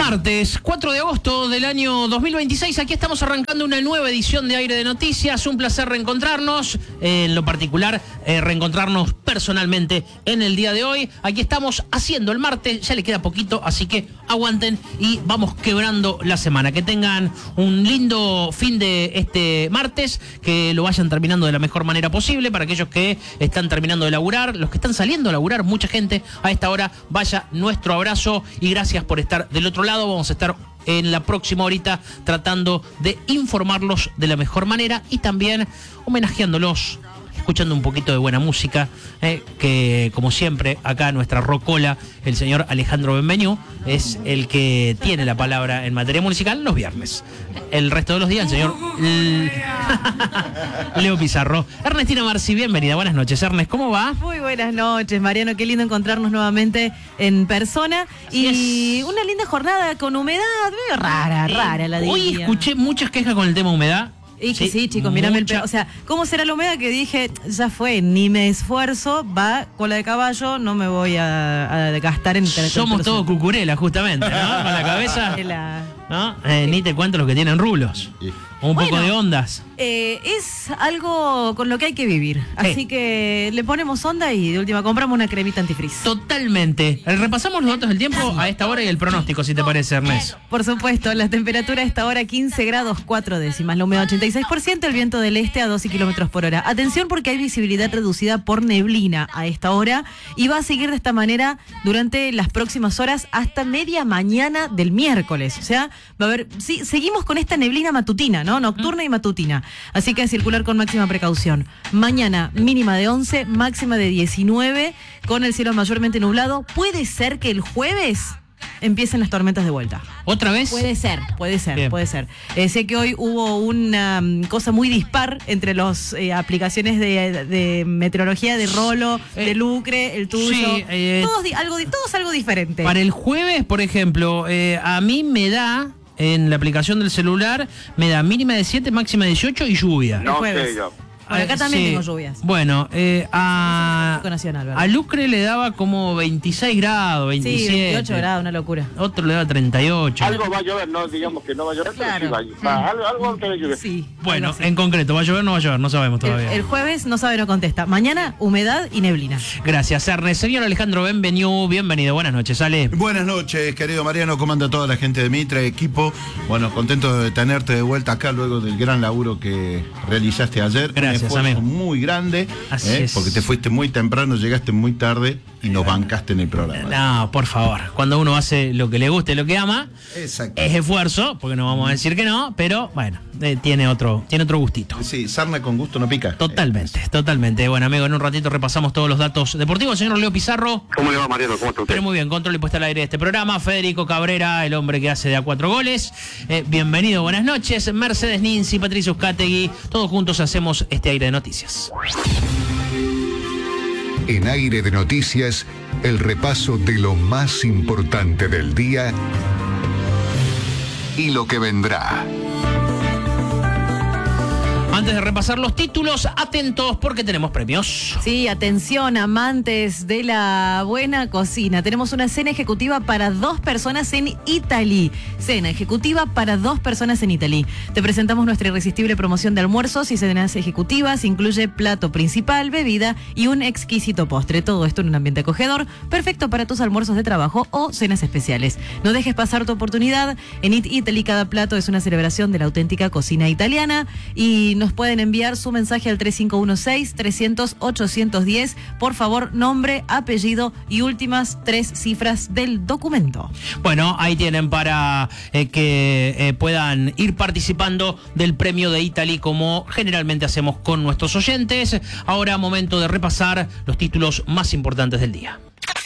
Martes 4 de agosto del año 2026, aquí estamos arrancando una nueva edición de Aire de Noticias. Un placer reencontrarnos, en lo particular reencontrarnos personalmente en el día de hoy. Aquí estamos haciendo el martes, ya le queda poquito, así que aguanten y vamos quebrando la semana. Que tengan un lindo fin de este martes, que lo vayan terminando de la mejor manera posible. Para aquellos que están terminando de laburar, los que están saliendo a laburar, mucha gente a esta hora, vaya nuestro abrazo y gracias por estar del otro lado. Vamos a estar en la próxima horita tratando de informarlos de la mejor manera y también homenajeándolos, escuchando un poquito de buena música, que como siempre acá nuestra rocola, el señor Alejandro Benvenu, es el que tiene la palabra en materia musical los viernes. El resto de los días el señor Leo Pizarro. Ernestina Marci, bienvenida, buenas noches. Ernest, ¿cómo va? Muy buenas noches, Mariano, qué lindo encontrarnos nuevamente en persona. Y una linda jornada con humedad, medio rara la diría. Hoy escuché muchas quejas con el tema humedad. Y que sí, chicos, mírame el pelo. O sea, ¿cómo será la humedad? Que dije, ya fue, ni me esfuerzo, va cola de caballo, no me voy a gastar en... Somos todos cucurela, justamente, ¿no? Con la cabeza, ¿no? Ni te cuento los que tienen rulos. Un poco de ondas. Es algo con lo que hay que vivir. Así que le ponemos onda y de última compramos una cremita antifreeze. Totalmente. Repasamos los datos del tiempo a esta hora y el pronóstico, si te parece, Ernest. Por supuesto, la temperatura a esta hora 15 grados 4 décimas, la humedad 86%, el viento del este a 12 kilómetros por hora. Atención porque hay visibilidad reducida por neblina a esta hora y va a seguir de esta manera durante las próximas horas hasta media mañana del miércoles. O sea, va a haber, sí, seguimos con esta neblina matutina, ¿no? Nocturna y matutina. Así que a circular con máxima precaución. Mañana mínima de 11, máxima de 19, con el cielo mayormente nublado. Puede ser que el jueves empiecen las tormentas de vuelta. ¿Otra vez? Puede ser. Bien. Puede ser. Sé que hoy hubo una cosa muy dispar entre las aplicaciones de meteorología de Rolo, de Lucre, el tuyo. Sí, todos algo diferente. Para el jueves, por ejemplo, a mí me da, en la aplicación del celular, me da mínima de 7, máxima de 18 y lluvia. No sé yo. Bueno, acá también tengo lluvias. Bueno, a Lucre le daba como 26 grados, 27. Sí, 28 grados, una locura. Otro le daba 38. Algo va a llover, no digamos que no va a llover, claro. Pero sí va a llover. Algo que llover. Sí. Bueno, en concreto, ¿va a llover o no va a llover? No sabemos todavía. El jueves no sabe, no contesta. Mañana, humedad y neblina. Gracias, Ernest. Señor Alejandro Benvenu, bienvenido. Buenas noches, Ale. Buenas noches, querido Mariano. ¿Cómo anda toda la gente de Mitre, equipo? Bueno, contento de tenerte de vuelta acá luego del gran laburo que realizaste ayer. Gracias, amigo. Muy grande, es. Porque te fuiste muy temprano, llegaste muy tarde y nos bancaste en el programa. No, por favor, cuando uno hace lo que le gusta y lo que ama, es esfuerzo, porque no vamos a decir que no, pero bueno, tiene otro gustito. Sí, sarna con gusto no pica. Totalmente. Bueno, amigo, en un ratito repasamos todos los datos deportivos. Señor Leo Pizarro. ¿Cómo le va, Mariano? ¿Cómo está usted? Pero muy bien, control y puesta al aire de este programa. Federico Cabrera, el hombre que hace de a 4 goles. Bienvenido, buenas noches. Mercedes Ninzi, Patricio Uzcategui, todos juntos hacemos este Aire de Noticias. En Aire de Noticias, el repaso de lo más importante del día y lo que vendrá. Antes de repasar los títulos, atentos porque tenemos premios. Sí, atención, amantes de la buena cocina. Tenemos una cena ejecutiva para 2 personas en Italy. Cena ejecutiva para 2 personas en Italy. Te presentamos nuestra irresistible promoción de almuerzos y cenas ejecutivas. Incluye plato principal, bebida y un exquisito postre. Todo esto en un ambiente acogedor, perfecto para tus almuerzos de trabajo o cenas especiales. No dejes pasar tu oportunidad. En Eat Italy cada plato es una celebración de la auténtica cocina italiana y nos pueden enviar su mensaje al 3516-300-810. Por favor, nombre, apellido y últimas 3 cifras del documento. Bueno, ahí tienen para que puedan ir participando del premio de Italy, como generalmente hacemos con nuestros oyentes. Ahora, momento de repasar los títulos más importantes del día.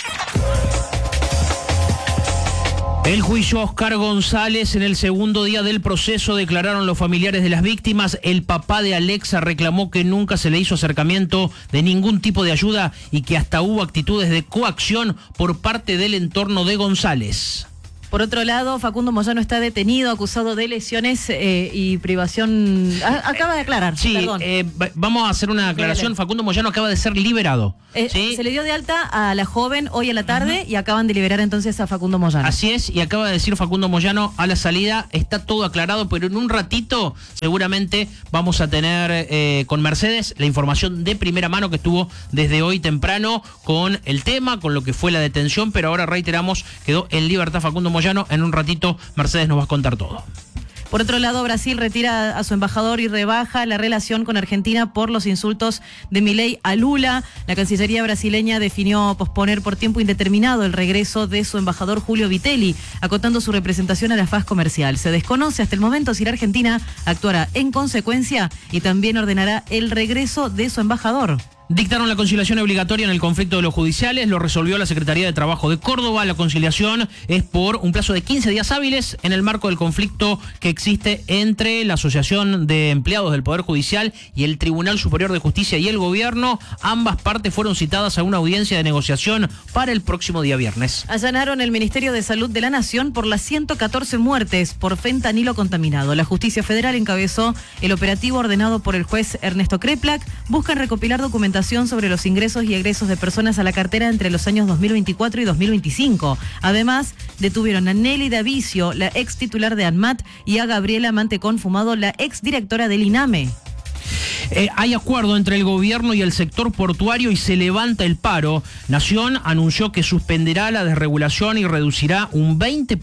El juicio a Oscar González. En el segundo día del proceso declararon los familiares de las víctimas. El papá de Alexa reclamó que nunca se le hizo acercamiento de ningún tipo de ayuda y que hasta hubo actitudes de coacción por parte del entorno de González. Por otro lado, Facundo Moyano está detenido, acusado de lesiones y privación. Acaba de aclarar. Sí, perdón. Vamos a hacer una aclaración. Dale. Facundo Moyano acaba de ser liberado. ¿sí? Se le dio de alta a la joven hoy a la tarde y acaban de liberar entonces a Facundo Moyano. Así es, y acaba de decir Facundo Moyano a la salida, está todo aclarado, pero en un ratito seguramente vamos a tener con Mercedes la información de primera mano que estuvo desde hoy temprano con el tema, con lo que fue la detención, pero ahora reiteramos, quedó en libertad Facundo Moyano. En un ratito Mercedes nos va a contar todo. Por otro lado, Brasil retira a su embajador y rebaja la relación con Argentina por los insultos de Milei a Lula. La Cancillería brasileña definió posponer por tiempo indeterminado el regreso de su embajador Julio Vitelli, acotando su representación a la faz comercial. Se desconoce hasta el momento si la Argentina actuará en consecuencia y también ordenará el regreso de su embajador. Dictaron la conciliación obligatoria en el conflicto de los judiciales, lo resolvió la Secretaría de Trabajo de Córdoba. La conciliación es por un plazo de 15 días hábiles en el marco del conflicto que existe entre la Asociación de Empleados del Poder Judicial y el Tribunal Superior de Justicia y el Gobierno. Ambas partes fueron citadas a una audiencia de negociación para el próximo día viernes. Allanaron el Ministerio de Salud de la Nación por las 114 muertes por fentanilo contaminado. La Justicia Federal encabezó el operativo ordenado por el juez Ernesto Kreplak. Buscan recopilar documentación sobre los ingresos y egresos de personas a la cartera entre los años 2024 y 2025. Además, detuvieron a Nelly Davicio, la ex titular de ANMAT, y a Gabriela Mantecón Fumado, la ex directora del INAME. Hay acuerdo entre el gobierno y el sector portuario y se levanta el paro. Nación anunció que suspenderá la desregulación y reducirá un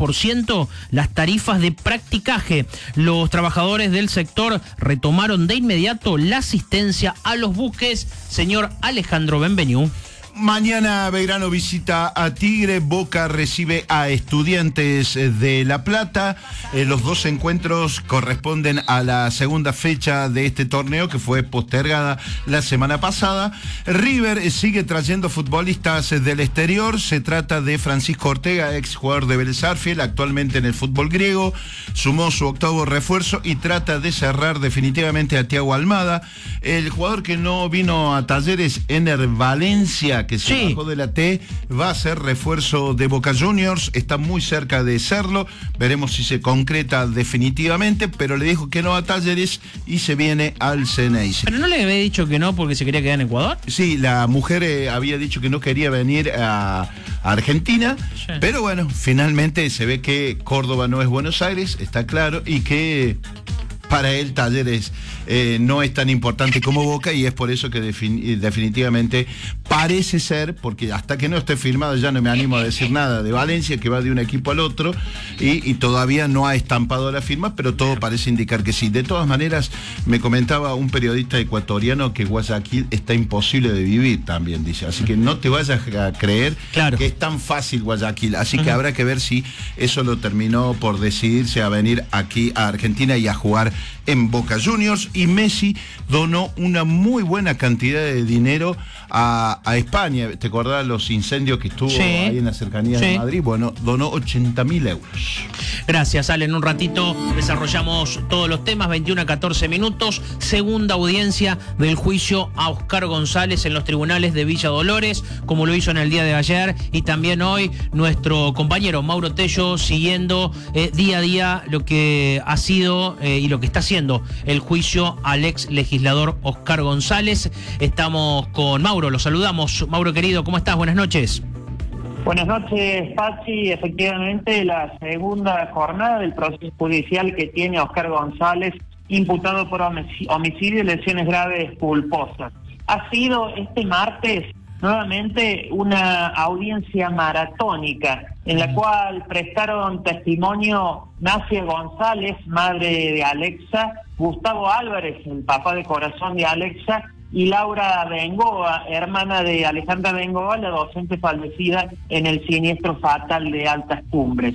20% las tarifas de practicaje. Los trabajadores del sector retomaron de inmediato la asistencia a los buques. Señor Alejandro Benveniu. Mañana Belgrano visita a Tigre, Boca recibe a Estudiantes de La Plata. Los dos encuentros corresponden a la segunda fecha de este torneo que fue postergada la semana pasada. River sigue trayendo futbolistas del exterior. Se trata de Francisco Ortega, ex jugador de Vélez Sarsfield, actualmente en el fútbol griego. Sumó su octavo refuerzo y trata de cerrar definitivamente a Thiago Almada. El jugador que no vino a Talleres, Ener Valencia, que se bajó de la T, va a ser refuerzo de Boca Juniors, está muy cerca de serlo, veremos si se concreta definitivamente, pero le dijo que no a Talleres y se viene al Ceneice. ¿Pero no le había dicho que no porque se quería quedar en Ecuador? Sí, la mujer había dicho que no quería venir a Argentina, sí. Pero bueno, finalmente se ve que Córdoba no es Buenos Aires, está claro, y que para él Talleres no es tan importante como Boca, y es por eso que definitivamente parece ser, porque hasta que no esté firmado ya no me animo a decir nada de Valencia, que va de un equipo al otro, y todavía no ha estampado la firma, pero todo parece indicar que sí. De todas maneras, me comentaba un periodista ecuatoriano que Guayaquil está imposible de vivir también, dice, así que no te vayas a creer que es tan fácil Guayaquil, así que habrá que ver si eso lo terminó por decidirse a venir aquí a Argentina y a jugar en Boca Juniors. Y Messi donó una muy buena cantidad de dinero a España. ¿Te acordás los incendios que estuvo ahí en las cercanías de Madrid? Bueno, donó 80.000 euros. Gracias, Ale. En un ratito desarrollamos todos los temas. 21 a 14 minutos. Segunda audiencia del juicio a Oscar González en los tribunales de Villa Dolores, como lo hizo en el día de ayer. Y también hoy nuestro compañero Mauro Tello siguiendo día a día lo que ha sido y lo que está haciendo el juicio al ex legislador Oscar González. Estamos con Mauro, lo saludamos. Mauro querido, ¿cómo estás? Buenas noches. Buenas noches, Pachi. Efectivamente, la segunda jornada del proceso judicial que tiene Oscar González, imputado por homicidio y lesiones graves culposas. Ha sido este martes nuevamente una audiencia maratónica en la cual prestaron testimonio Nacia González, madre de Alexa, Gustavo Álvarez, el papá de corazón de Alexa, y Laura Bengoa, hermana de Alejandra Bengoa, la docente fallecida en el siniestro fatal de Altas Cumbres.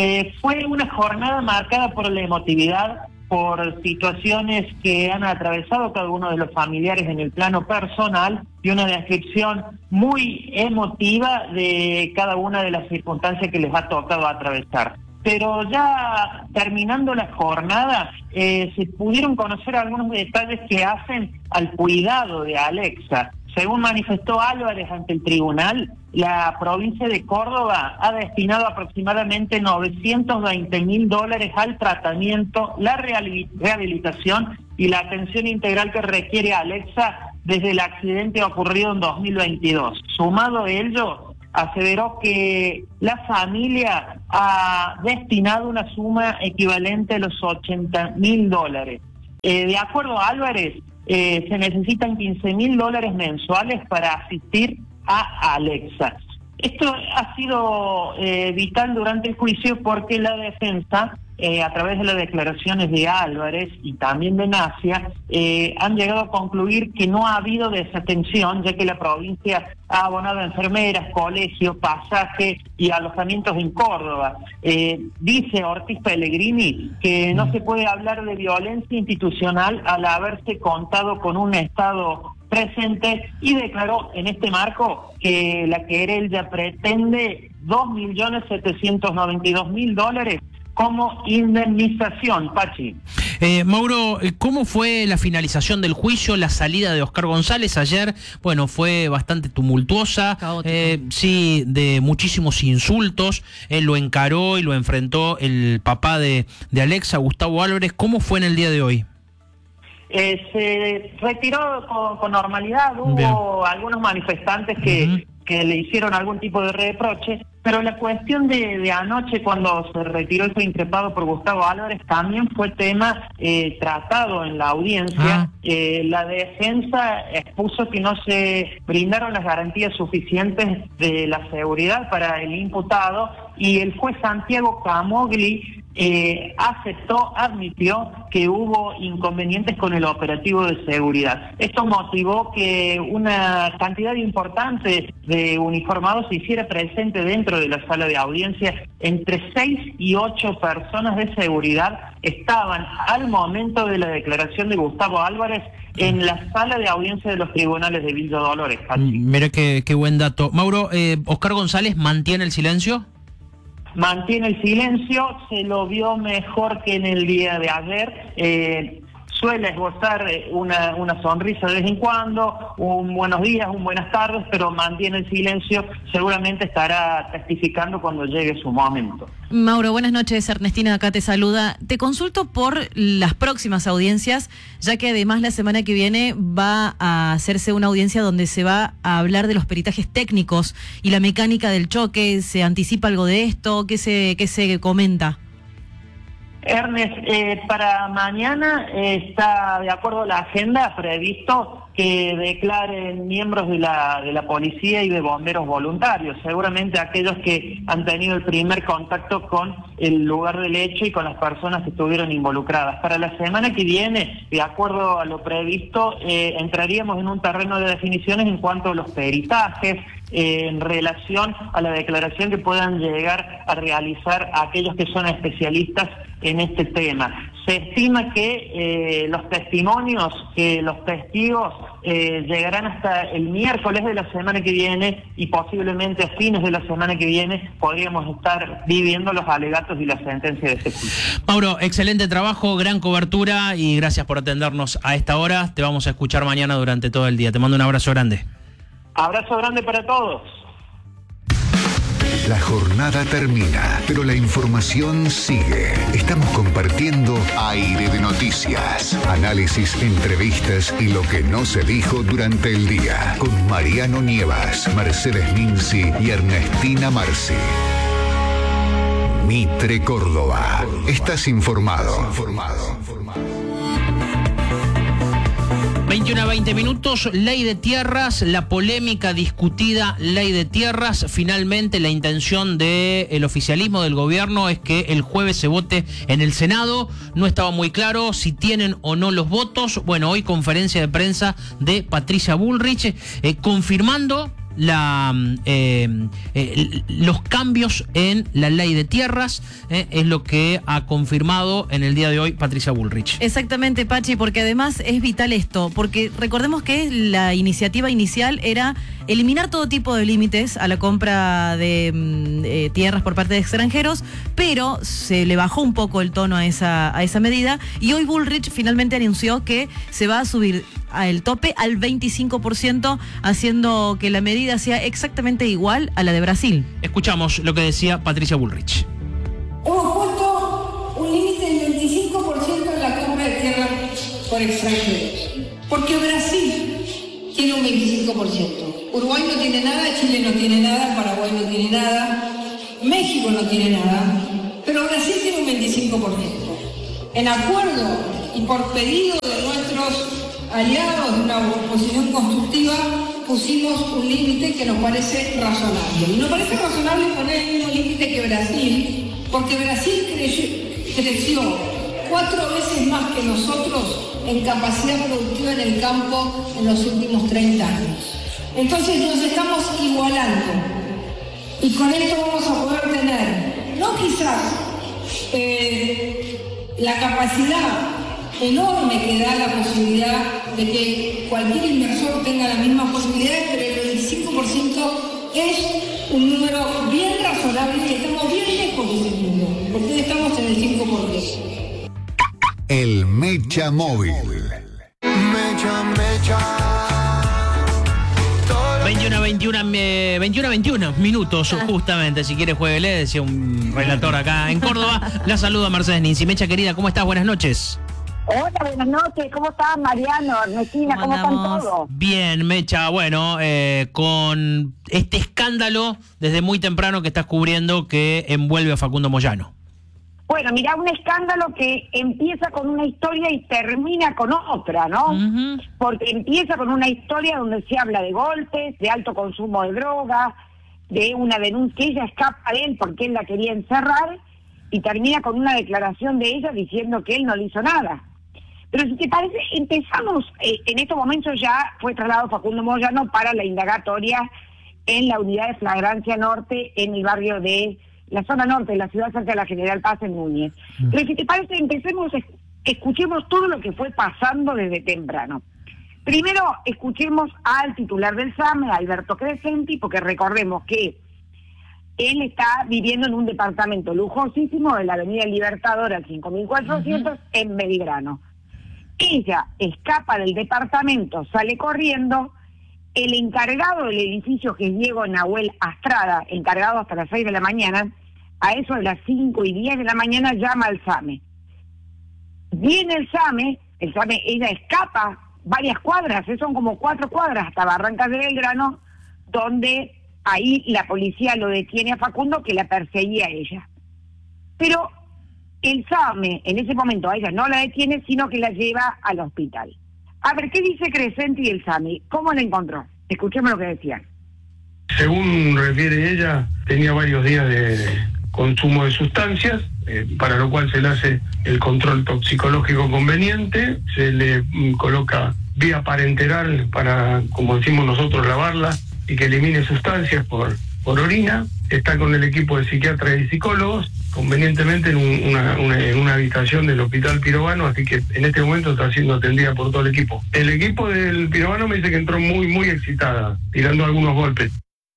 Fue una jornada marcada por la emotividad, por situaciones que han atravesado cada uno de los familiares en el plano personal, y una descripción muy emotiva de cada una de las circunstancias que les ha tocado atravesar. Pero ya terminando la jornada, se pudieron conocer algunos detalles que hacen al cuidado de Alexa. Según manifestó Álvarez ante el tribunal, la provincia de Córdoba ha destinado aproximadamente $920.000 al tratamiento, la rehabilitación y la atención integral que requiere Alexa desde el accidente ocurrido en 2022. Sumado a ello, aseveró que la familia ha destinado una suma equivalente a los $80.000. De acuerdo a Álvarez, se necesitan $15.000 mensuales para asistir a Alexa. Esto ha sido vital durante el juicio porque la defensa, a través de las declaraciones de Álvarez y también de Nacia, han llegado a concluir que no ha habido desatención, ya que la provincia ha abonado enfermeras, colegios, pasajes y alojamientos en Córdoba. Dice Ortiz Pellegrini que no se puede hablar de violencia institucional al haberse contado con un Estado presente, y declaró en este marco que la querella pretende $2.792.000 como indemnización. Pachi. Mauro, ¿cómo fue la finalización del juicio, la salida de Oscar González ayer? Bueno, fue bastante tumultuosa, sí, de muchísimos insultos. Él lo encaró y lo enfrentó el papá de Alexa, Gustavo Álvarez. ¿Cómo fue en el día de hoy? Se retiró con normalidad. Hubo Bien. algunos manifestantes que le hicieron algún tipo de reproche, pero la cuestión de anoche, cuando se retiró y fue increpado por Gustavo Álvarez, también fue tema tratado en la audiencia. La defensa expuso que no se brindaron las garantías suficientes de la seguridad para el imputado, y el juez Santiago Camogli admitió que hubo inconvenientes con el operativo de seguridad. Esto motivó que una cantidad importante de uniformados se hiciera presente dentro de la sala de audiencia. Entre 6 y 8 personas de seguridad estaban al momento de la declaración de Gustavo Álvarez en la sala de audiencia de los tribunales de Villa Dolores. Mira qué buen dato. Mauro, ¿Oscar González mantiene el silencio? Mantiene el silencio, se lo vio mejor que en el día de ayer. Suele esbozar una sonrisa de vez en cuando, un buenos días, un buenas tardes, pero mantiene el silencio. Seguramente estará testificando cuando llegue su momento. Mauro, buenas noches. Ernestina acá te saluda. Te consulto por las próximas audiencias, ya que además la semana que viene va a hacerse una audiencia donde se va a hablar de los peritajes técnicos y la mecánica del choque. ¿Se anticipa algo de esto? ¿Qué se comenta? Ernest, para mañana está, de acuerdo a la agenda, previsto que declaren miembros de la policía y de bomberos voluntarios, seguramente aquellos que han tenido el primer contacto con el lugar del hecho y con las personas que estuvieron involucradas. Para la semana que viene, de acuerdo a lo previsto, entraríamos en un terreno de definiciones en cuanto a los peritajes, en relación a la declaración que puedan llegar a realizar aquellos que son especialistas en este tema. Se estima que los testimonios, que los testigos llegarán hasta el miércoles de la semana que viene, y posiblemente a fines de la semana que viene podríamos estar viviendo los alegatos y la sentencia de este juicio. Mauro, excelente trabajo, gran cobertura, y gracias por atendernos a esta hora. Te vamos a escuchar mañana durante todo el día. Te mando un abrazo grande. Abrazo grande para todos. La jornada termina, pero la información sigue. Estamos compartiendo Aire de Noticias. Análisis, entrevistas y lo que no se dijo durante el día. Con Mariano Nievas, Mercedes Minci y Ernestina Marci. Mitre Córdoba. Estás informado. 21 a 20 minutos, ley de tierras, la polémica discutida ley de tierras. Finalmente la intención del oficialismo del gobierno es que el jueves se vote en el Senado. No estaba muy claro si tienen o no los votos. Bueno, hoy conferencia de prensa de Patricia Bullrich confirmando los cambios en la ley de tierras, es lo que ha confirmado en el día de hoy Patricia Bullrich. Exactamente, Pachi, porque además es vital esto, porque recordemos que la iniciativa inicial era eliminar todo tipo de límites a la compra de tierras por parte de extranjeros, pero se le bajó un poco el tono a esa medida, y hoy Bullrich finalmente anunció que se va a subir el tope al 25%, haciendo que la medida sea exactamente igual a la de Brasil. Escuchamos lo que decía Patricia Bullrich. Hemos puesto un límite del 25% en la compra de tierra por extranjeros, porque Brasil tiene un 25%. Uruguay no tiene nada, Chile no tiene nada, Paraguay no tiene nada, México no tiene nada, pero Brasil tiene un 25%. En acuerdo y por pedido de nuestros aliados de una oposición constructiva, pusimos un límite que nos parece razonable. Y nos parece razonable poner el mismo límite que Brasil, porque Brasil creció 4 veces más que nosotros en capacidad productiva en el campo en los últimos 30 años. Entonces nos estamos igualando. Y con esto vamos a poder tener, no quizás la capacidad enorme que da la posibilidad de que cualquier inversor tenga las mismas posibilidades, pero el 25% es un número bien razonable y estamos bien lejos de ese número, porque hoy estamos en el 5%. El Mecha Móvil. Mecha. 21 minutos, justamente. Si quiere, jueguele, decía un relator acá en Córdoba. La saluda Mercedes Ninzi. Mecha, querida, ¿cómo estás? Buenas noches. Hola, buenas noches. ¿Cómo estás, Mariano, Ernestina? ¿Cómo están todos? Bien, Mecha. Bueno, con este escándalo desde muy temprano que estás cubriendo que envuelve a Facundo Moyano. Bueno, mirá, un escándalo que empieza con una historia y termina con otra, ¿no? Uh-huh. Porque empieza con una historia donde se habla de golpes, de alto consumo de drogas, de una denuncia, que ella escapa de él porque él la quería encerrar, y termina con una declaración de ella diciendo que él no le hizo nada. Pero si te parece, empezamos, en estos momentos ya fue trasladado Facundo Moyano para la indagatoria en la unidad de flagrancia norte, en el barrio de la zona norte de la ciudad, cerca de la General Paz en Núñez. Pero si te parece, escuchemos todo lo que fue pasando desde temprano. Primero, escuchemos al titular del SAME, Alberto Crescenti, porque recordemos que él está viviendo en un departamento lujosísimo de la avenida Libertador al 5400 en Belgrano. Ella escapa del departamento, sale corriendo. El encargado del edificio, que es Diego Nahuel Astrada, encargado hasta las 6 de la mañana, a eso de las 5 y 10 de la mañana llama al SAME. Viene el SAME, ella escapa varias cuadras, son como 4 cuadras hasta Barrancas de Belgrano, donde ahí la policía lo detiene a Facundo, que la perseguía a ella. Pero el SAME en ese momento a ella no la detiene, sino que la lleva al hospital. A ver, ¿qué dice Crescenti del SAMI? ¿Cómo la encontró? Escuchemos lo que decía. Según refiere ella, tenía varios días de consumo de sustancias, para lo cual se le hace el control toxicológico conveniente, se le coloca vía parenteral para, como decimos nosotros, lavarla y que elimine sustancias por orina. Está con el equipo de psiquiatras y psicólogos, convenientemente en una habitación del Hospital Pirovano, así que en este momento está siendo atendida por todo el equipo. El equipo del Pirovano me dice que entró muy, muy excitada, tirando algunos golpes.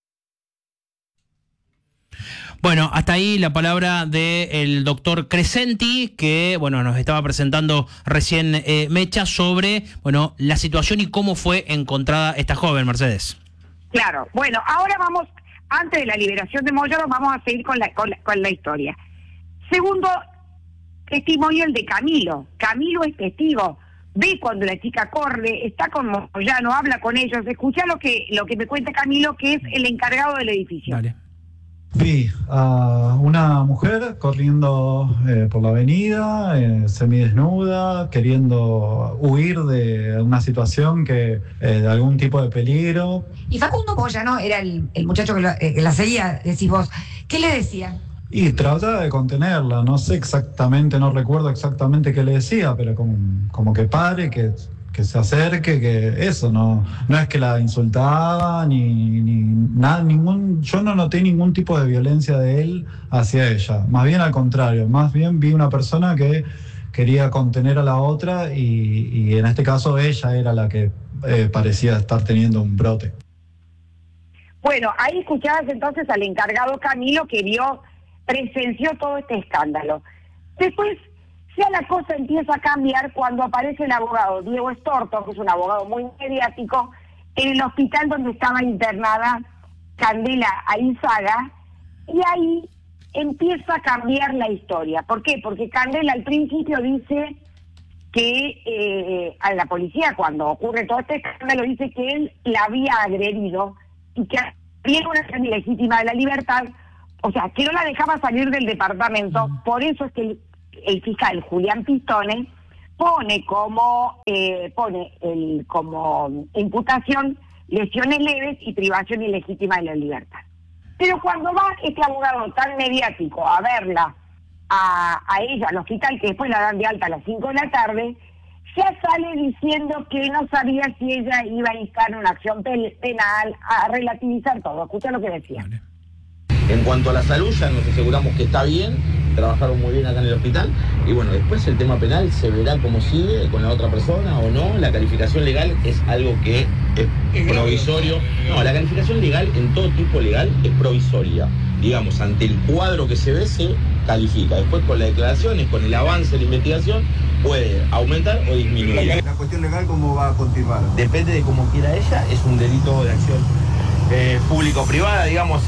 Bueno, hasta ahí la palabra del doctor Crescenti, que bueno, nos estaba presentando recién Mecha sobre la situación y cómo fue encontrada esta joven, Mercedes. Claro, bueno, ahora vamos, antes de la liberación de Moyano, vamos a seguir con la historia. Segundo testimonio, el de Camilo. Camilo es testigo, ve cuando la chica corre, está con Moyano, habla con ellos. Escucha lo que me cuenta Camilo, que es el encargado del edificio. Vale. Vi a una mujer corriendo por la avenida, semidesnuda, queriendo huir de una situación de algún tipo de peligro. Y Facundo Moyano era el muchacho que la seguía, decís vos. ¿Qué le decía? Y trataba de contenerla, no sé exactamente, no recuerdo exactamente qué le decía, pero como que pare, que se acerque, que eso, no es que la insultaba, ni nada, yo no noté ningún tipo de violencia de él hacia ella, más bien al contrario, más bien vi una persona que quería contener a la otra y en este caso ella era la que parecía estar teniendo un brote. Bueno, ahí escuchabas entonces al encargado Camilo que presenció todo este escándalo. Después, ya la cosa empieza a cambiar cuando aparece el abogado Diego Estorto, que es un abogado muy mediático, en el hospital donde estaba internada Candela Arizaga, y ahí empieza a cambiar la historia. ¿Por qué? Porque Candela al principio dice que a la policía, cuando ocurre todo este escándalo, dice que él la había agredido y que había una acción ilegítima de la libertad, o sea, que no la dejaba salir del departamento. Por eso es que el fiscal Julián Pistone pone como imputación lesiones leves y privación ilegítima de la libertad. Pero cuando va este abogado tan mediático a verla, a ella al hospital, que después la dan de alta a las 5 de la tarde, ya sale diciendo que no sabía si ella iba a instar una acción penal, a relativizar todo. Escucha lo que decía. En cuanto a la salud, ya nos aseguramos que está bien, trabajaron muy bien acá en el hospital, y bueno, después el tema penal se verá cómo sigue con la otra persona o no. La calificación legal es algo que es provisorio. No, la calificación legal en todo tipo legal es provisoria. Digamos, ante el cuadro que se ve se califica. Después con las declaraciones, con el avance de la investigación, puede aumentar o disminuir. ¿La cuestión legal cómo va a continuar? Depende de cómo quiera ella, es un delito de acción público-privada, digamos.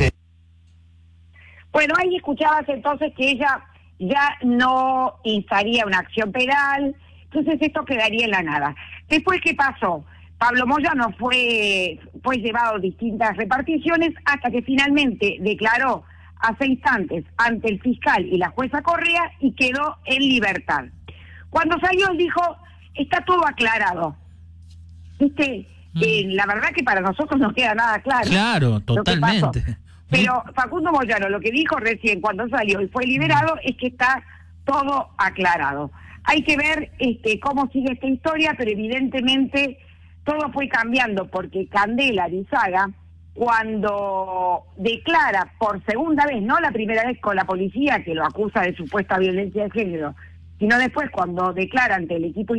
Bueno, ahí escuchabas entonces que ella ya no instaría una acción penal, entonces esto quedaría en la nada. Después, ¿qué pasó? Pablo Moyano fue llevado a distintas reparticiones hasta que finalmente declaró hace instantes ante el fiscal y la jueza Correa y quedó en libertad. Cuando salió él dijo, está todo aclarado. ¿Viste? La verdad que para nosotros no queda nada claro. Claro, totalmente. Pero Facundo Moyano lo que dijo recién cuando salió y fue liberado es que está todo aclarado. Hay que ver cómo sigue esta historia, pero evidentemente todo fue cambiando porque Candela Arizaga, cuando declara por segunda vez, no la primera vez con la policía que lo acusa de supuesta violencia de género, sino después cuando declara ante el equipo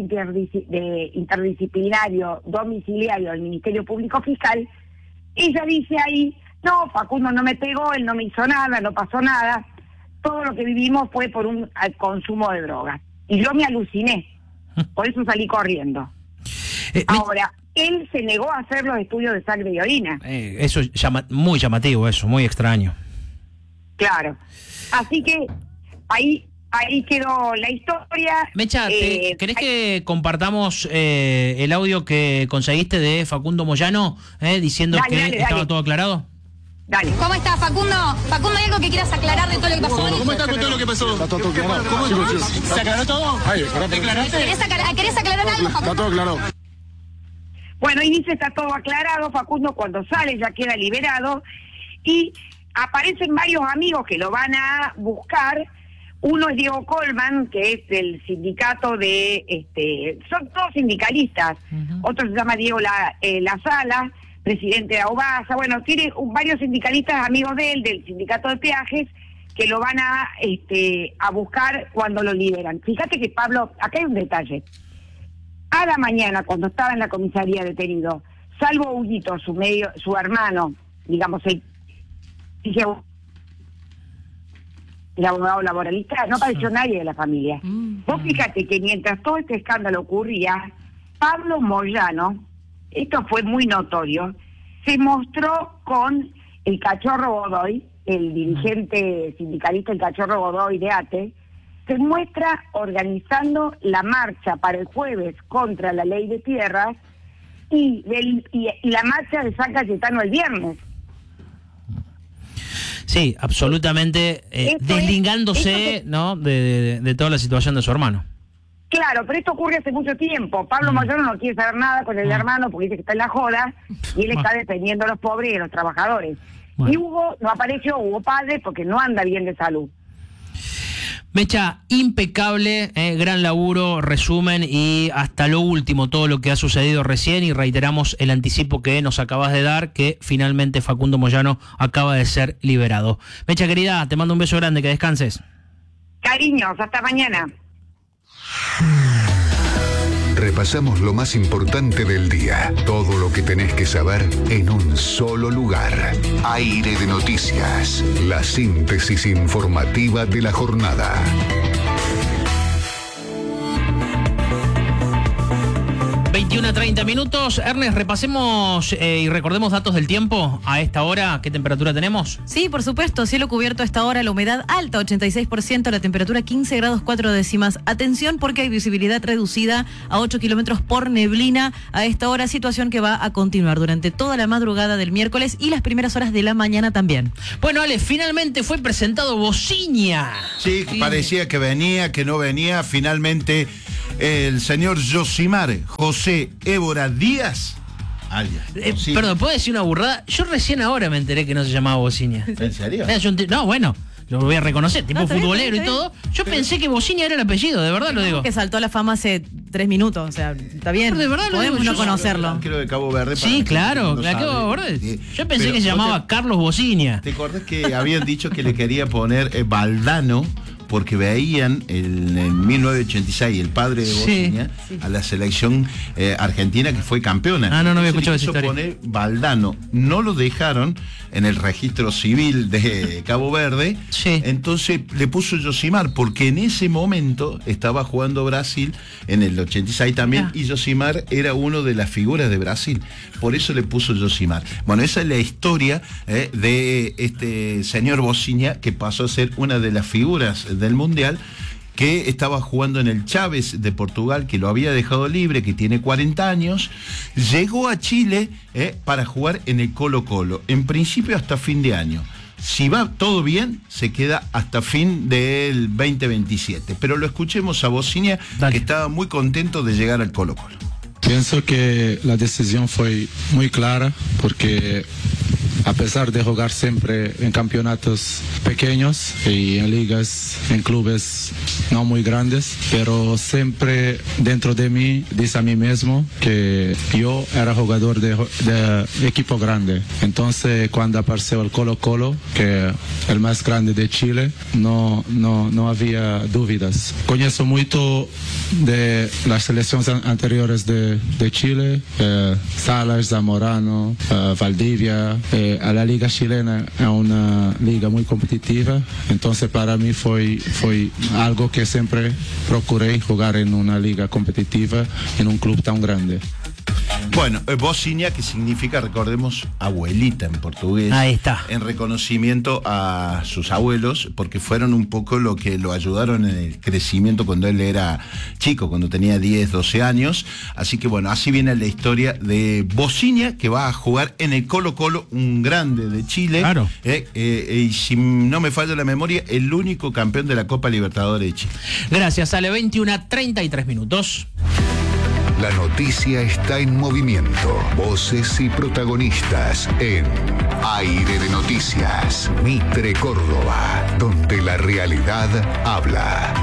interdisciplinario domiciliario del Ministerio Público Fiscal, ella dice ahí, no, Facundo no me pegó, él no me hizo nada, no pasó nada, todo lo que vivimos fue por un consumo de drogas. Y yo me aluciné, por eso salí corriendo. Ahora, él se negó a hacer los estudios de sangre y orina. Eso muy llamativo, eso, muy extraño. Claro. Así que ahí quedó la historia. Mecha, ¿querés que compartamos el audio que conseguiste de Facundo Moyano diciendo que estaba todo aclarado? Dale. ¿Cómo estás, Facundo? Facundo, ¿hay algo que quieras aclarar de todo lo que pasó? ¿Cómo estás con todo lo que pasó? Está todo claro. ¿Cómo se aclaró todo? ¿Declaraste? ¿Querés aclarar algo, Facundo? Está todo claro. Bueno, y dice, está todo aclarado, Facundo cuando sale ya queda liberado, y aparecen varios amigos que lo van a buscar. Uno es Diego Colman, que es del sindicato son todos sindicalistas. Otro se llama Diego La Sala, presidente de Aubasa. Bueno, tiene varios sindicalistas amigos de él, del sindicato de peajes, que lo van a buscar cuando lo liberan. Fíjate que Pablo, acá hay un detalle. A la mañana, cuando estaba en la comisaría detenido, salvo Huguito, su hermano, digamos, el abogado laboralista, no apareció nadie de la familia. Vos fíjate que mientras todo este escándalo ocurría, Pablo Moyano, esto fue muy notorio, se mostró con el Cachorro Godoy, el dirigente sindicalista, el Cachorro Godoy de ATE, se muestra organizando la marcha para el jueves contra la ley de tierras y la marcha de San Cayetano el viernes. Sí, absolutamente deslingándose ¿no? de toda la situación de su hermano. Claro, pero esto ocurre hace mucho tiempo. Pablo Moyano no quiere saber nada con el hermano porque dice que está en la joda y él está defendiendo a los pobres y a los trabajadores. Y Hugo no apareció, Hugo padre, porque no anda bien de salud. Mecha, impecable, gran laburo, resumen y hasta lo último, todo lo que ha sucedido recién, y reiteramos el anticipo que nos acabas de dar, que finalmente Facundo Moyano acaba de ser liberado. Mecha querida, te mando un beso grande, que descanses. Cariños, hasta mañana. Repasamos lo más importante del día. Todo lo que tenés que saber en un solo lugar. Aire de Noticias. La síntesis informativa de la jornada. 21:30 minutos. Ernest, repasemos y recordemos datos del tiempo a esta hora. ¿Qué temperatura tenemos? Sí, por supuesto. Cielo cubierto a esta hora, la humedad alta, 86%, la temperatura 15 grados 4 décimas. Atención porque hay visibilidad reducida a 8 kilómetros por neblina a esta hora, situación que va a continuar durante toda la madrugada del miércoles y las primeras horas de la mañana también. Bueno, Ale, finalmente fue presentado Bociña. Sí, parecía que venía, que no venía. Finalmente el señor Yosimar José Évora Díaz, alias perdón, ¿puedo decir una burrada? Yo recién ahora me enteré que no se llamaba Bociña. ¿En serio? No, bueno, lo voy a reconocer, tipo futbolero y todo. Yo pensé que Bociña era el apellido, de verdad lo digo. Que saltó a la fama hace 3 minutos, o sea, está bien. Pero de verdad podemos digo, no conocerlo. Creo de Cabo Verde. Sí, claro, de Cabo Verde. Yo pensé que se llamaba Carlos Bociña. ¿Te acordás que habían dicho que le quería poner Valdano? Porque veían en 1986 el padre de Bociña a la selección argentina que fue campeona. No había escuchado esa historia. Poner Valdano, no lo dejaron en el registro civil de Cabo Verde, entonces le puso Yosimar, porque en ese momento estaba jugando Brasil, en el 86 también, y Yosimar era uno de las figuras de Brasil, por eso le puso Yosimar. Bueno, esa es la historia de este señor Bociña, que pasó a ser una de las figuras del Mundial, que estaba jugando en el Chaves de Portugal, que lo había dejado libre, que tiene 40 años, llegó a Chile para jugar en el Colo-Colo, en principio hasta fin de año. Si va todo bien, se queda hasta fin del 2027. Pero lo escuchemos a Bociña, que estaba muy contento de llegar al Colo-Colo. Pienso que la decisión fue muy clara, porque a pesar de jugar siempre en campeonatos pequeños y en ligas, en clubes no muy grandes, pero siempre dentro de mí dice a mí mismo que yo era jugador de equipo grande. Entonces cuando apareció el Colo-Colo, que es el más grande de Chile, no había dudas. Conozco mucho de las selecciones anteriores de Chile, Salas, Zamorano, Valdivia. A la liga chilena es una liga muy competitiva, entonces para mí fue algo que siempre procuré, jugar en una liga competitiva en un club tan grande. Bueno, Bociña, que significa, recordemos, abuelita en portugués. Ahí está. En reconocimiento a sus abuelos, porque fueron un poco lo que lo ayudaron en el crecimiento cuando él era chico, cuando tenía 10, 12 años. Así que bueno, así viene la historia de Bociña, que va a jugar en el Colo-Colo, un grande de Chile. Claro. Y si no me falla la memoria, el único campeón de la Copa Libertadores de Chile. Gracias, Ale. 21:33 minutos. La noticia está en movimiento. Voces y protagonistas en Aire de Noticias. Mitre Córdoba, donde la realidad habla.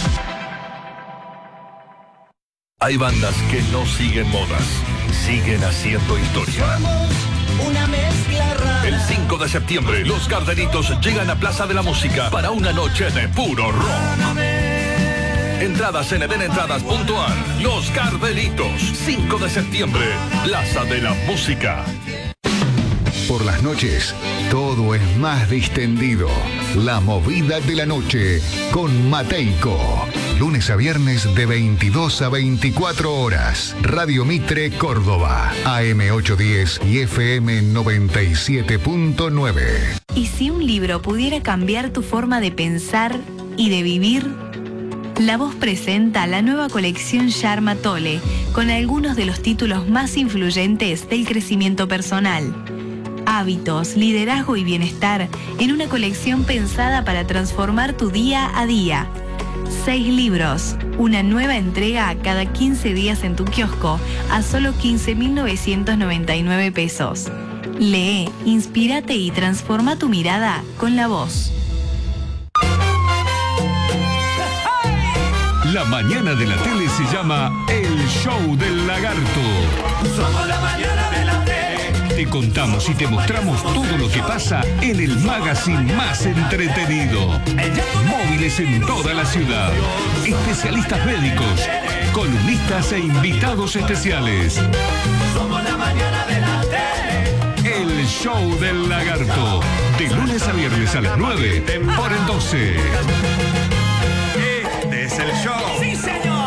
Hay bandas que no siguen modas, siguen haciendo historia. Una mezcla rara. El 5 de septiembre, los Gardelitos llegan a Plaza de la Música para una noche de puro rock. Entradas en edenentradas.ar. Los Gardelitos, 5 de septiembre, Plaza de la Música. Por las noches, todo es más distendido. La movida de la noche con Mateico. Lunes a viernes de 22 a 24 horas. Radio Mitre Córdoba. AM 810 y FM 97.9. ¿Y si un libro pudiera cambiar tu forma de pensar y de vivir? La Voz presenta la nueva colección Sharma Tole, con algunos de los títulos más influyentes del crecimiento personal. Hábitos, liderazgo y bienestar en una colección pensada para transformar tu día a día. 6 libros, una nueva entrega cada 15 días en tu kiosco a solo 15.999 pesos. Lee, inspírate y transforma tu mirada con La Voz. La mañana de la tele se llama El Show del Lagarto. Somos la mañana de la tele. Te contamos y te mostramos todo lo que pasa en el magazine más entretenido. Móviles en toda la ciudad. Especialistas médicos, columnistas e invitados especiales. El Show del Lagarto. De lunes a viernes a las 9 por el 12. Este es el show.